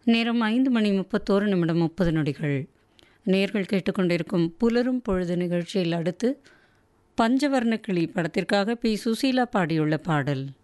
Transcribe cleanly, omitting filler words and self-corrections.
நேரம் 5:31:30 நேர்கள் கேட்டுக்கொண்டிருக்கும் புலரும் பொழுது நிகழ்ச்சியில் அடுத்து பஞ்சவர்ண கிளி படத்திற்காக பி சுசீலா பாடியுள்ள பாடல்.